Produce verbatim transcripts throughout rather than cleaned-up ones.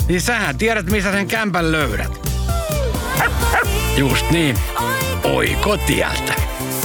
niin sähän tiedät, missä sen kämpän löydät. Just niin. Oikotieltä.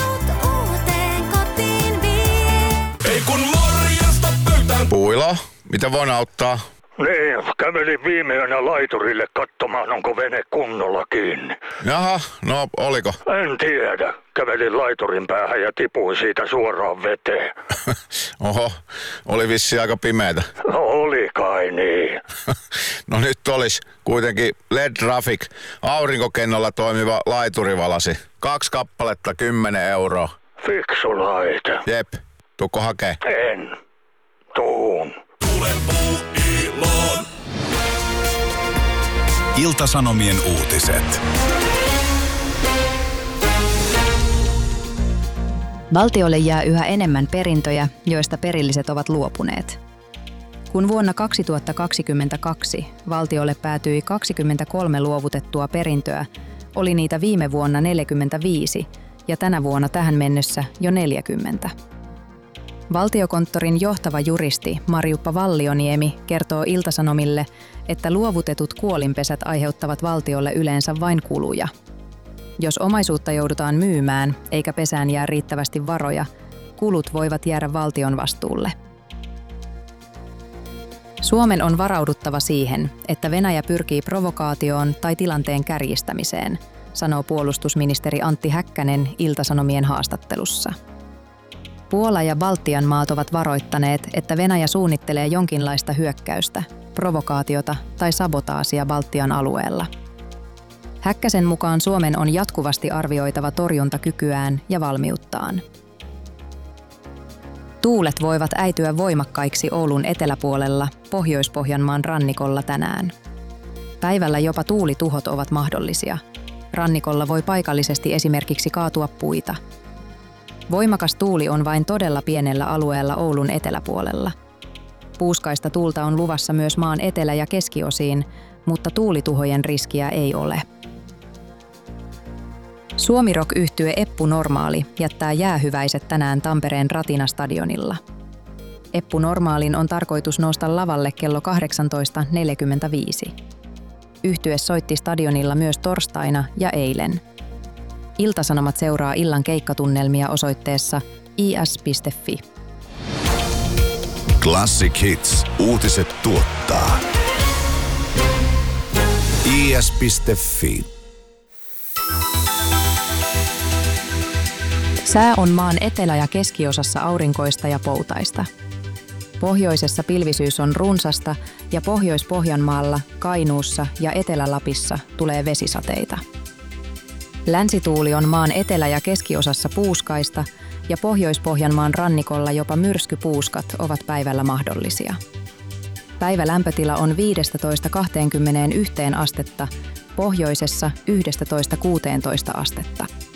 Ei kun morjesta pöytään. Puilo, mitä voin auttaa? Niin, kävelin viime yönä laiturille katsomaan, onko vene kunnolla kiinni. Jaha, no oliko? En tiedä. Kävelin laiturin päähän ja tipuin siitä suoraan veteen. Oho, oli vissi aika pimeätä. No oli kai niin. No nyt olisi kuitenkin L E D-Traffic, aurinkokennolla toimiva laiturivalasi. Kaksi kappaletta, kymmenen euroa. Fiksu laite. Jep, tuukko hakee? En. Tuun. Tule puuiloon. Ilta-Sanomien uutiset. Valtiolle jää yhä enemmän perintöjä, joista perilliset ovat luopuneet. Kun vuonna kaksituhattakaksikymmentäkaksi valtiolle päätyi kaksikymmentäkolme luovutettua perintöä, oli niitä viime vuonna neljäkymmentäviisi ja tänä vuonna tähän mennessä jo neljäkymmentä. Valtiokonttorin johtava juristi Marjuppa Vallioniemi kertoo Ilta-Sanomille, että luovutetut kuolinpesät aiheuttavat valtiolle yleensä vain kuluja. Jos omaisuutta joudutaan myymään eikä pesään jää riittävästi varoja, kulut voivat jäädä valtion vastuulle. Suomen on varauduttava siihen, että Venäjä pyrkii provokaatioon tai tilanteen kärjistämiseen, sanoo puolustusministeri Antti Häkkänen Ilta-Sanomien haastattelussa. Puola ja Baltian maat ovat varoittaneet, että Venäjä suunnittelee jonkinlaista hyökkäystä, provokaatiota tai sabotaasia Baltian alueella. Häkkäsen mukaan Suomen on jatkuvasti arvioitava torjuntakykyään ja valmiuttaan. Tuulet voivat äityä voimakkaiksi Oulun eteläpuolella, Pohjois-Pohjanmaan rannikolla tänään. Päivällä jopa tuulituhot ovat mahdollisia. Rannikolla voi paikallisesti esimerkiksi kaatua puita. Voimakas tuuli on vain todella pienellä alueella Oulun eteläpuolella. Puuskaista tuulta on luvassa myös maan etelä- ja keskiosiin, mutta tuulituhojen riskiä ei ole. Suomirock-yhtye Eppu Normaali jättää jäähyväiset tänään Tampereen Ratina-stadionilla. Eppu Normaalin on tarkoitus nousta lavalle kello kahdeksantoista neljäkymmentäviisi. Yhtye soitti stadionilla myös torstaina ja eilen. Ilta-Sanomat seuraa illan keikkatunnelmia osoitteessa i s piste f i. Classic Hits. Uutiset tuottaa i s piste f i. Sää on maan etelä- ja keskiosassa aurinkoista ja poutaista. Pohjoisessa pilvisyys on runsasta ja Pohjois-Pohjanmaalla, Kainuussa ja Etelä-Lapissa tulee vesisateita. Länsituuli on maan etelä- ja keskiosassa puuskaista ja Pohjois-Pohjanmaan rannikolla jopa myrskypuuskat ovat päivällä mahdollisia. Päivälämpötila on viisitoista kaksikymmentäyksi astetta, pohjoisessa yksitoista kuusitoista astetta.